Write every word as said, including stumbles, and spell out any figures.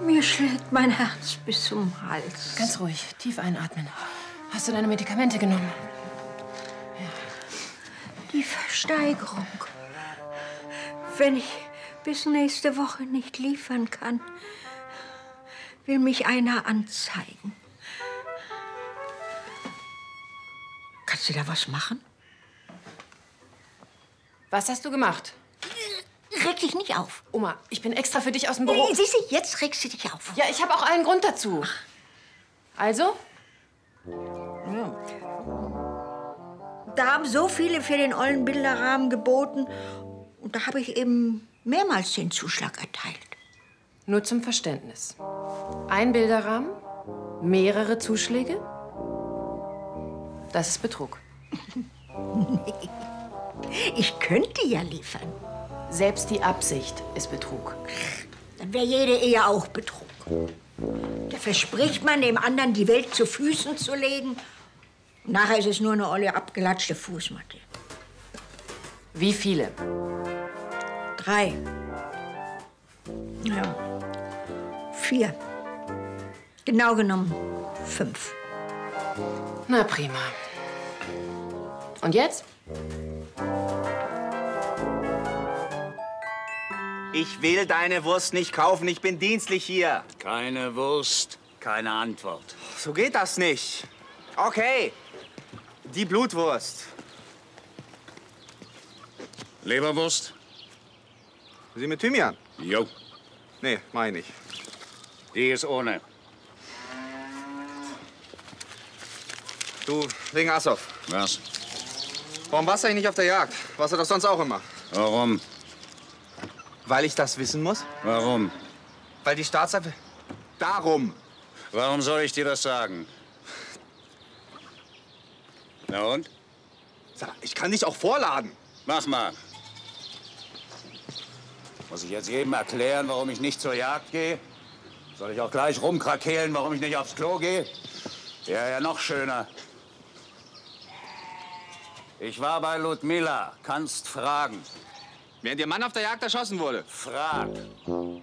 Mir schlägt mein Herz bis zum Hals. Ganz ruhig, tief einatmen. Hast du deine Medikamente genommen? Ja. Die Versteigerung. Wenn ich bis nächste Woche nicht liefern kann, will mich einer anzeigen. Kannst du da was machen? Was hast du gemacht? Reg dich nicht auf. Oma, ich bin extra für dich aus dem Büro. Nee, siehst du, jetzt regst du dich auf. Ja, ich habe auch einen Grund dazu. Also? Ja. Da haben so viele für den ollen Bilderrahmen geboten. Und da habe ich eben mehrmals den Zuschlag erteilt. Nur zum Verständnis. Ein Bilderrahmen, mehrere Zuschläge? Das ist Betrug. Nee. Ich könnte ja liefern. Selbst die Absicht ist Betrug. Dann wäre jede Ehe auch Betrug. Da verspricht man dem anderen, die Welt zu Füßen zu legen. Und nachher ist es nur eine olle, abgelatschte Fußmatte. Wie viele? Drei. Ja. Vier. Genau genommen fünf. Na prima. Und jetzt? Ich will deine Wurst nicht kaufen, ich bin dienstlich hier. Keine Wurst, keine Antwort. So geht das nicht. Okay, die Blutwurst. Leberwurst? Sie mit Thymian? Jo. Nee, meine ich. Die ist ohne. Du, wegen Assoff. Was? Warum warst du eigentlich nicht auf der Jagd? Warst du doch sonst auch immer. Warum? Weil ich das wissen muss? Warum? Weil die Staatsanwälte... Darum. Warum soll ich dir das sagen? Na und? Sag, ich kann dich auch vorladen. Mach mal. Muss ich jetzt jedem erklären, warum ich nicht zur Jagd gehe? Soll ich auch gleich rumkrakeelen, warum ich nicht aufs Klo gehe? Ja, ja, noch schöner. Ich war bei Ludmilla. Kannst fragen. Während ihr Mann auf der Jagd erschossen wurde. Frag.